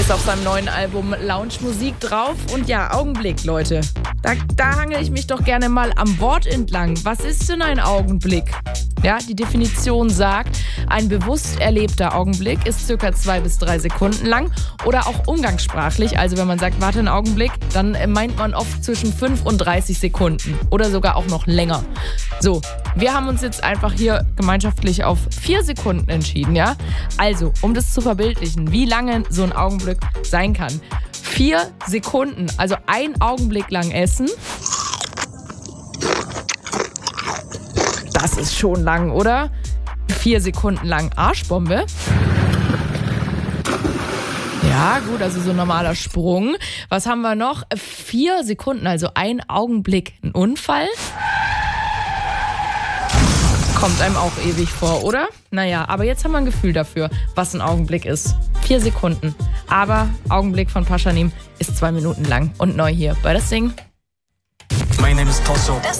Ist auf seinem neuen Album Lounge Musik drauf. Und ja, Augenblick, Leute. Da hangel ich mich doch gerne mal am Wort entlang. Was ist denn ein Augenblick? Ja, die Definition sagt, ein bewusst erlebter Augenblick ist circa 2 bis 3 Sekunden lang oder auch umgangssprachlich. Also wenn man sagt, warte einen Augenblick, dann meint man oft zwischen 5 und 30 Sekunden oder sogar auch noch länger. So, wir haben uns jetzt einfach hier gemeinschaftlich auf 4 Sekunden entschieden, ja? Also, um das zu verbildlichen, wie lange so ein Augenblick sein kann. 4 Sekunden, also ein Augenblick lang essen. Das ist schon lang, oder? 4 Sekunden lang Arschbombe. Ja, gut, also so ein normaler Sprung. Was haben wir noch? 4 Sekunden, also ein Augenblick. Ein Unfall. Kommt einem auch ewig vor, oder? Naja, aber jetzt haben wir ein Gefühl dafür, was ein Augenblick ist. 4 Sekunden. Aber Augenblick von Pashanim ist 2 Minuten lang. Und neu hier bei Das Ding. My name is Tosso.